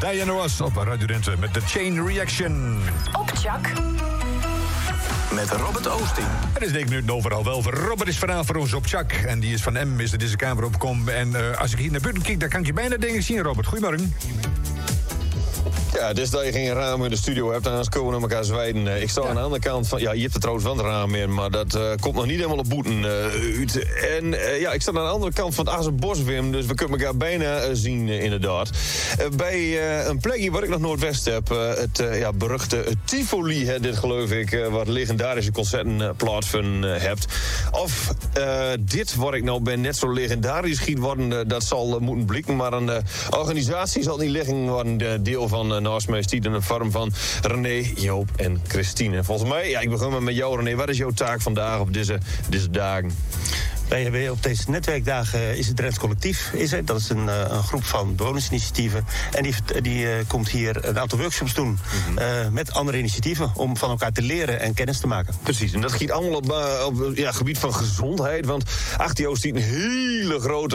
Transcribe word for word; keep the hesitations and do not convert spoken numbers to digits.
Diana Ross op Radio Drenthe met The Chain Reaction. Op Tjak. Met Robert Oosting. Het is negen minuten over half elf. Robert is vanavond voor ons op Tjak. En die is van M, is er deze kamer opgekomen. En uh, als ik hier naar buiten kijk, dan kan ik je bijna dingen zien, Robert. Goedemorgen. Ja, dus dat je geen raam in de studio hebt, anders komen we naar elkaar zwijden. Ik sta ja. aan de andere kant van... Ja, je hebt er trouwens wel een raam in, maar dat uh, komt nog niet helemaal op boeten uh, uit. En uh, ja, ik sta aan de andere kant van het Azenbos, Wim, dus we kunnen elkaar bijna uh, zien, uh, inderdaad. Uh, bij uh, een plekje waar ik nog nooit west heb, uh, het uh, ja, beruchte Tivoli, hè, dit geloof ik, uh, waar legendarische concerten uh, plaatsvinden uh, hebt. Of uh, dit, waar ik nou ben, net zo legendarisch schiet worden, uh, dat zal uh, moeten blikken, maar een uh, organisatie zal niet liggen worden, uh, deel van... Uh, naast mij stiet in de vorm van René, Joop en Christine. Volgens mij, ja, ik begin maar met jou, René. Wat is jouw taak vandaag op deze, deze dagen? Bij, op deze netwerkdagen is het Drents Collectief. Is het. Dat is een, een groep van bewonersinitiatieven. En die, die uh, komt hier een aantal workshops doen. Mm-hmm. uh, met andere initiatieven. Om van elkaar te leren en kennis te maken. Precies. En dat giet allemaal op, uh, op ja, gebied van gezondheid. Want achter jou stiet een hele grote